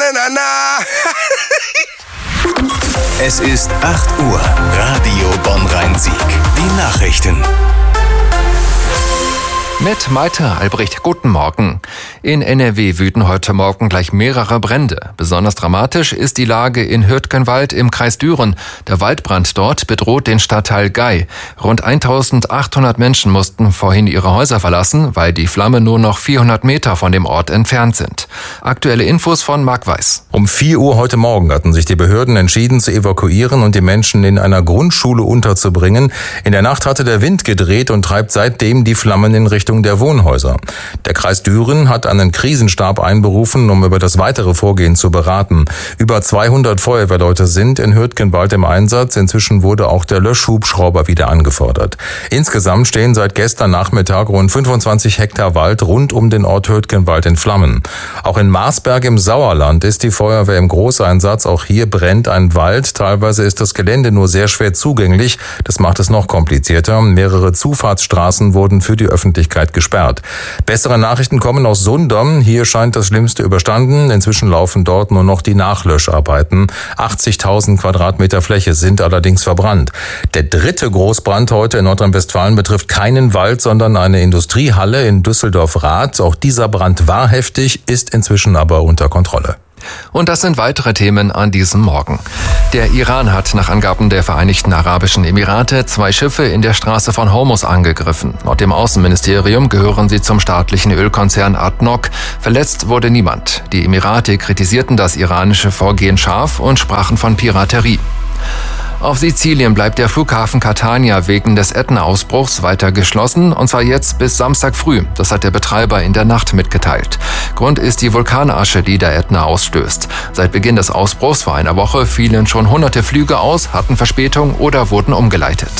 na, na. Es ist 8 Uhr. Radio Bonn-Rhein-Sieg. Die Nachrichten. Mit Malte Albrecht, guten Morgen. In NRW wüten heute Morgen gleich mehrere Brände. Besonders dramatisch ist die Lage in Hürtgenwald im Kreis Düren. Der Waldbrand dort bedroht den Stadtteil Gei. Rund 1800 Menschen mussten vorhin ihre Häuser verlassen, weil die Flammen nur noch 400 Meter von dem Ort entfernt sind. Aktuelle Infos von Marc Weiß. Um 4 Uhr heute Morgen hatten sich die Behörden entschieden zu evakuieren und die Menschen in einer Grundschule unterzubringen. In der Nacht hatte der Wind gedreht und treibt seitdem die Flammen in Richtung der Wohnhäuser. Der Kreis Düren hat einen Krisenstab einberufen, um über das weitere Vorgehen zu beraten. Über 200 Feuerwehrleute sind in Hürtgenwald im Einsatz. Inzwischen wurde auch der Löschhubschrauber wieder angefordert. Insgesamt stehen seit gestern Nachmittag rund 25 Hektar Wald rund um den Ort Hürtgenwald in Flammen. Auch in Marsberg im Sauerland ist die Feuerwehr im Großeinsatz. Auch hier brennt ein Wald. Teilweise ist das Gelände nur sehr schwer zugänglich. Das macht es noch komplizierter. Mehrere Zufahrtsstraßen wurden für die Öffentlichkeit gesperrt. Bessere Nachrichten kommen aus Sundern. Hier scheint das Schlimmste überstanden. Inzwischen laufen dort nur noch die Nachlöscharbeiten. 80.000 Quadratmeter Fläche sind allerdings verbrannt. Der dritte Großbrand heute in Nordrhein-Westfalen betrifft keinen Wald, sondern eine Industriehalle in Düsseldorf-Rath. Auch dieser Brand war heftig, ist inzwischen aber unter Kontrolle. Und das sind weitere Themen an diesem Morgen. Der Iran hat nach Angaben der Vereinigten Arabischen Emirate 2 Schiffe in der Straße von Hormuz angegriffen. Laut dem Außenministerium gehören sie zum staatlichen Ölkonzern ADNOC. Verletzt wurde niemand. Die Emirate kritisierten das iranische Vorgehen scharf und sprachen von Piraterie. Auf Sizilien bleibt der Flughafen Catania wegen des Ätna-Ausbruchs weiter geschlossen, und zwar jetzt bis Samstag früh. Das hat der Betreiber in der Nacht mitgeteilt. Grund ist die Vulkanasche, die der Ätna ausstößt. Seit Beginn des Ausbruchs vor einer Woche fielen schon hunderte Flüge aus, hatten Verspätung oder wurden umgeleitet.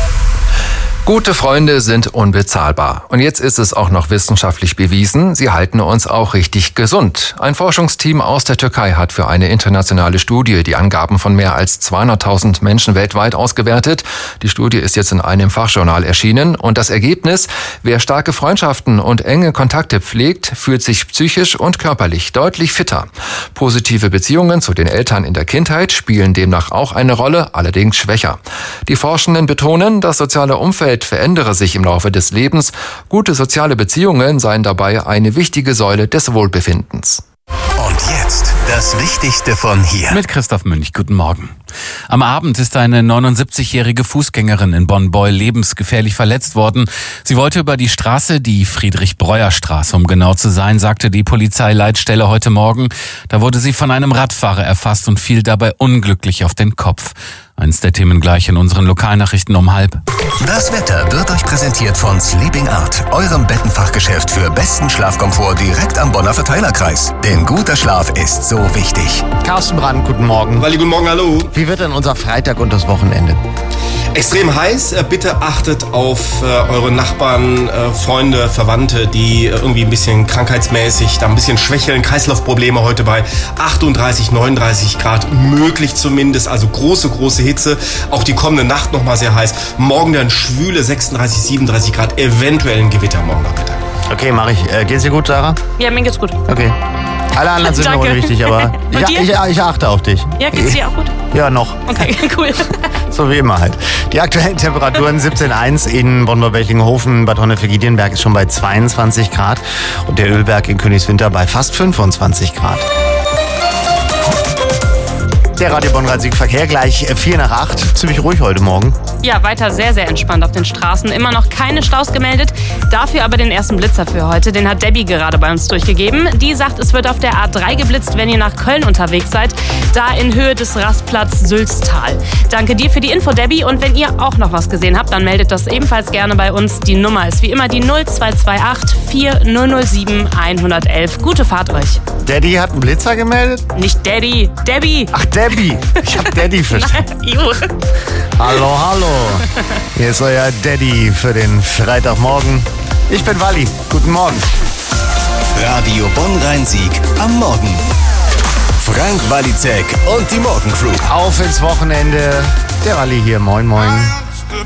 Gute Freunde sind unbezahlbar. Und jetzt ist es auch noch wissenschaftlich bewiesen, sie halten uns auch richtig gesund. Ein Forschungsteam aus der Türkei hat für eine internationale Studie die Angaben von mehr als 200.000 Menschen weltweit ausgewertet. Die Studie ist jetzt in einem Fachjournal erschienen. Und das Ergebnis: Wer starke Freundschaften und enge Kontakte pflegt, fühlt sich psychisch und körperlich deutlich fitter. Positive Beziehungen zu den Eltern in der Kindheit spielen demnach auch eine Rolle, allerdings schwächer. Die Forschenden betonen, das soziale Umfeld verändere sich im Laufe des Lebens. Gute soziale Beziehungen seien dabei eine wichtige Säule des Wohlbefindens. Und jetzt das Wichtigste von hier. Mit Christoph Münch, guten Morgen. Am Abend ist eine 79-jährige Fußgängerin in Bonn-Beul lebensgefährlich verletzt worden. Sie wollte über die Straße, die Friedrich-Breuer-Straße, um genau zu sein, sagte die Polizeileitstelle heute Morgen. Da wurde sie von einem Radfahrer erfasst und fiel dabei unglücklich auf den Kopf. Eins der Themen gleich in unseren Lokalnachrichten um 12:30. Das Wetter wird euch präsentiert von Sleeping Art, eurem Bettenfachgeschäft für besten Schlafkomfort direkt am Bonner Verteilerkreis. Denn guter Schlaf ist so wichtig. Carsten Brandt, guten Morgen. Walli, guten Morgen, hallo. Wie wird denn unser Freitag und das Wochenende? Extrem heiß. Bitte achtet auf eure Nachbarn, Freunde, Verwandte, die irgendwie ein bisschen krankheitsmäßig, da ein bisschen schwächeln. Kreislaufprobleme heute bei 38, 39 Grad, möglich zumindest. Also große Hitze. Auch die kommende Nacht nochmal sehr heiß. Morgen dann schwüle 36, 37 Grad, eventuell ein Gewitter morgen Nachmittag. Okay, mach ich. Geht's dir gut, Sarah? Ja, mir geht's gut. Okay. Alle anderen sind noch unwichtig, aber ich achte auf dich. Ja, geht's dir auch gut? Ja, noch. Okay, cool. So wie immer halt. Die aktuellen Temperaturen 17,1 in Bonn-Belchinghofen, Bad Honnef-Giedienberg ist schon bei 22 Grad und der Ölberg in Königswinter bei fast 25 Grad. Der Radio Bonn-Rhein-Sieg Verkehr gleich 7:45. Ziemlich ruhig heute Morgen. Ja, weiter sehr, sehr entspannt auf den Straßen. Immer noch keine Staus gemeldet. Dafür aber den ersten Blitzer für heute. Den hat Debbie gerade bei uns durchgegeben. Die sagt, es wird auf der A3 geblitzt, wenn ihr nach Köln unterwegs seid. Da in Höhe des Rastplatz Sülztal. Danke dir für die Info, Debbie. Und wenn ihr auch noch was gesehen habt, dann meldet das ebenfalls gerne bei uns. Die Nummer ist wie immer die 0228 4007 111. Gute Fahrt euch. Daddy hat einen Blitzer gemeldet? Nicht Daddy, Debbie. Ach, Debbie. Ich hab Daddy verstanden. Hallo, hallo. Hier ist euer Daddy für den Freitagmorgen. Ich bin Walli. Guten Morgen. Radio Bonn-Rhein-Sieg am Morgen. Frank Walizek und die Morgencrew. Auf ins Wochenende. Der Walli hier. Moin, moin.